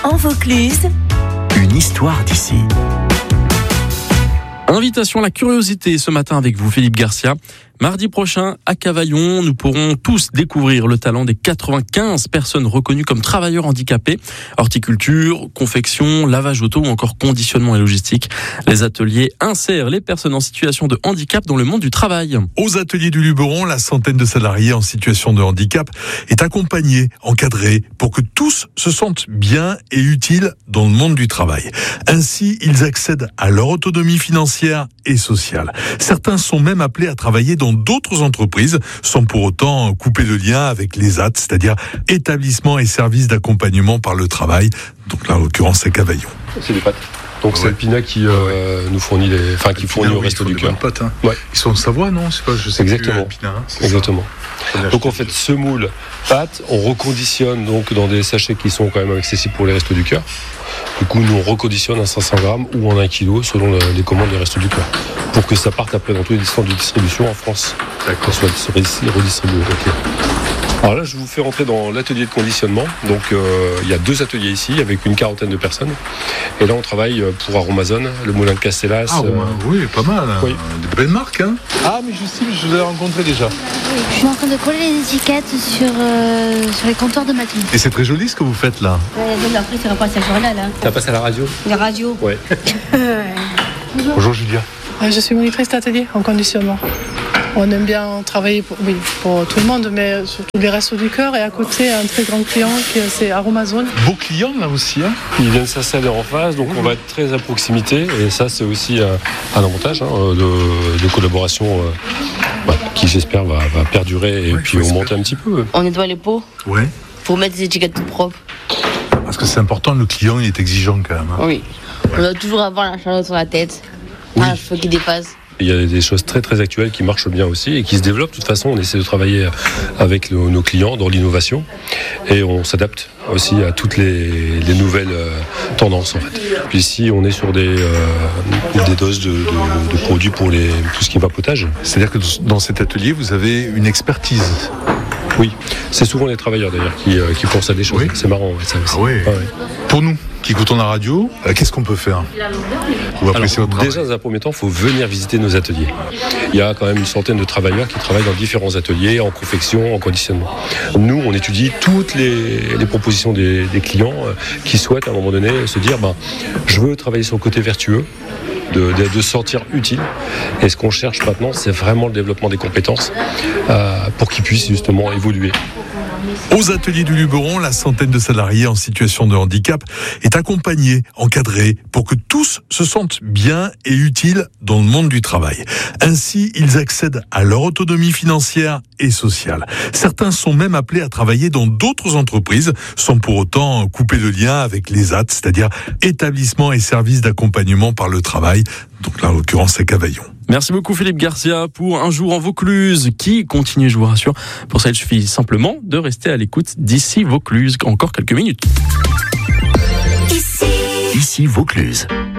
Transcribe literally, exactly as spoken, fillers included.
En Vaucluse, une histoire d'ici. Invitation à la curiosité ce matin avec vous, Philippe Garcia. Mardi prochain, à Cavaillon, nous pourrons tous découvrir le talent des quatre-vingt-quinze personnes reconnues comme travailleurs handicapés. Horticulture, confection, lavage auto ou encore conditionnement et logistique. Les ateliers insèrent les personnes en situation de handicap dans le monde du travail. Aux ateliers du Luberon, la centaine de salariés en situation de handicap est accompagnée, encadrée, pour que tous se sentent bien et utiles dans le monde du travail. Ainsi, ils accèdent à leur autonomie financière et sociale. Certains sont même appelés à travailler dans d'autres entreprises, sans pour autant couper le lien avec l'E S A T, c'est-à-dire établissement et services d'accompagnement par le travail. Donc là, en l'occurrence, c'est Cavaillon. C'est des pâtes. Donc ouais. C'est Alpina qui euh, nous fournit les, enfin qui fournit au oui, Resto du Cœur. Pâtes, hein. Ouais. Ils sont en Savoie, non? C'est pas, je sais Exactement. Plus, Alpina, hein, Exactement. Donc en fait, ce moule pâte, on reconditionne donc dans des sachets qui sont quand même accessibles pour les Restos du Cœur. Du coup, nous on reconditionne en cinq cents grammes ou en un kilo selon les commandes des Restos du Cœur, pour que ça parte après dans tous les centres de distribution en France. D'accord. Soit redistribué. Okay. Alors là, je vous fais rentrer dans l'atelier de conditionnement. Donc, euh, il y a deux ateliers ici avec une quarantaine de personnes. Et là, on travaille pour Aromazone, le moulin de Castellas. Ah, euh... oui, pas mal. Hein. Oui. Des belles marques, hein. Ah, mais Justine, je vous ai rencontré déjà. Je suis en train de coller les étiquettes sur, euh, sur les comptoirs de maquille. Et c'est très joli ce que vous faites là. Euh, après, ça va passer à journal. Hein. Ça passe à la radio. La radio. Ouais. Bonjour. Bonjour Julia. Je suis monitrice d'atelier en conditionnement. On aime bien travailler pour, oui, pour tout le monde, mais surtout les Restos du Cœur. Et à côté, un très grand client, c'est Aromazone. Beau client là aussi. Hein. Ils viennent s'installer en face, donc mmh. on va être très à proximité. Et ça, c'est aussi un, un avantage hein, de, de collaboration euh, bah, qui, j'espère, va, va perdurer et ouais, puis augmenter un petit peu. On nettoie les pots ouais. pour mettre des étiquettes tout propres. Parce que c'est important, le client il est exigeant quand même. Hein. Oui. Ouais. On doit toujours avoir la chaleur sur la tête, oui. Un cheveu qui dépasse. Il y a des choses très très actuelles qui marchent bien aussi et qui se développent. De toute façon, on essaie de travailler avec nos, nos clients dans l'innovation et on s'adapte aussi à toutes les, les nouvelles euh, tendances en fait. Puis ici, on est sur des, euh, des doses de, de, de produits pour les, tout ce qui est vapotage. C'est-à-dire que dans cet atelier, vous avez une expertise. Oui, c'est souvent les travailleurs d'ailleurs qui, euh, qui pensent à des choses. Oui. C'est marrant. Ouais, ça aussi. Ah oui. Ah, oui. Pour nous qui écoutons la radio, euh, qu'est-ce qu'on peut faire pour apprécier votre travail ? Déjà, dans un premier temps, il faut venir visiter nos ateliers. Il y a quand même une centaine de travailleurs qui travaillent dans différents ateliers, en confection, en conditionnement. Nous, on étudie toutes les, les propositions des, des clients euh, qui souhaitent à un moment donné se dire ben, je veux travailler sur le côté vertueux. De, de, de se sentir utile. Et ce qu'on cherche maintenant, c'est vraiment le développement des compétences euh, pour qu'ils puissent justement évoluer. Aux ateliers du Luberon, la centaine de salariés en situation de handicap est accompagnée, encadrée, pour que tous se sentent bien et utiles dans le monde du travail. Ainsi, ils accèdent à leur autonomie financière et sociale. Certains sont même appelés à travailler dans d'autres entreprises, sans pour autant couper le lien avec l'E S A T, c'est-à-dire établissement et services d'accompagnement par le travail. Donc là, en l'occurrence, c'est Cavaillon. Merci beaucoup Philippe Garcia pour Un jour en Vaucluse qui continue, je vous rassure. Pour ça, il suffit simplement de rester à l'écoute d'ici Vaucluse. Encore quelques minutes. Ici, ici Vaucluse.